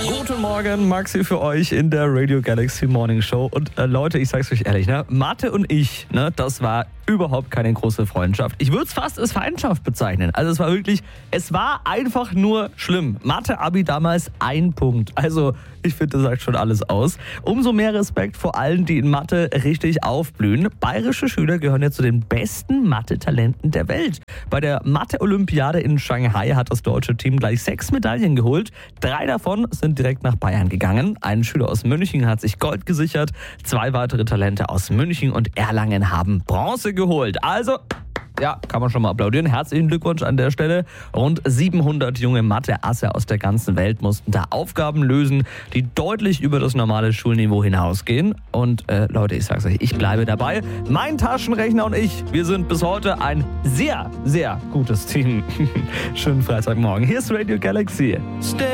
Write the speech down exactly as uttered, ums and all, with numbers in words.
Guten Morgen, Maxi für euch in der Radio Galaxy Morning Show. Und äh, Leute, ich sag's euch ehrlich, ne, Mathe und ich, ne, das war überhaupt keine große Freundschaft. Ich würde es fast als Feindschaft bezeichnen. Also es war wirklich, es war einfach nur schlimm. Mathe-Abi damals ein Punkt. Also ich finde, das sagt schon alles aus. Umso mehr Respekt vor allen, die in Mathe richtig aufblühen. Bayerische Schüler gehören ja zu den besten Mathe-Talenten der Welt. Bei der Mathe-Olympiade in Shanghai hat das deutsche Team gleich sechs Medaillen geholt. Drei davon sind direkt nach Bayern gegangen. Ein Schüler aus München hat sich Gold gesichert. Zwei weitere Talente aus München und Erlangen haben Bronze geholt. Also, ja, kann man schon mal applaudieren. Herzlichen Glückwunsch an der Stelle. Rund siebenhundert junge Mathe-Asse aus der ganzen Welt mussten da Aufgaben lösen, die deutlich über das normale Schulniveau hinausgehen. Und äh, Leute, ich sag's euch, ich bleibe dabei. Mein Taschenrechner und ich, wir sind bis heute ein sehr, sehr gutes Team. Schönen Freitagmorgen. Hier ist Radio Galaxy.